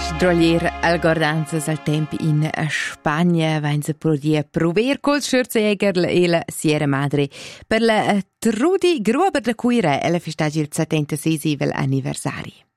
Droglier algordanzas al temp in Spagna vain se prodia prover col scherzjäger e la Sierra Madre per la Trudi Gruber da Cuire e la festaggi il 76 anniversari.